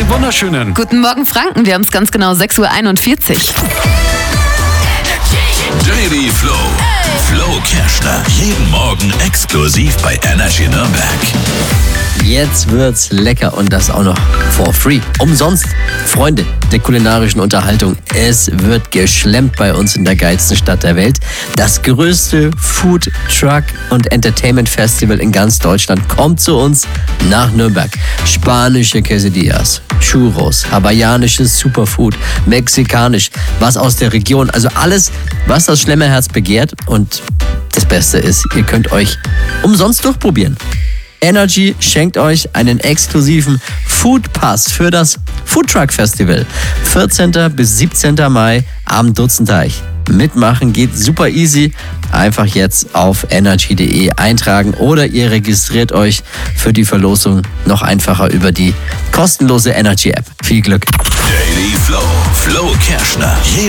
wunderschönen Guten Morgen, Franken. Wir haben es ganz genau 6:41 Uhr. Daily Flow. Flo Kerschner. Jeden Morgen exklusiv bei Energy Nürnberg. Jetzt wird's lecker und das auch noch for free. Umsonst. Freunde der kulinarischen Unterhaltung, es wird geschlemmt bei uns in der geilsten Stadt der Welt. Das größte Food, Truck und Entertainment Festival in ganz Deutschland kommt zu uns nach Nürnberg. Spanische Quesadillas, Churros, hawaiianisches Superfood, mexikanisch, was aus der Region. Also alles, was das Schlemmerherz begehrt. Und das Beste ist, ihr könnt euch umsonst durchprobieren. Energy schenkt euch einen exklusiven Food Pass für das Food Truck Festival. 14. bis 17. Mai am Dutzenteich. Mitmachen geht super easy. Einfach jetzt auf energy.de eintragen oder ihr registriert euch für die Verlosung noch einfacher über die kostenlose Energy App. Viel Glück. Daily Flow. Flo Kerschner.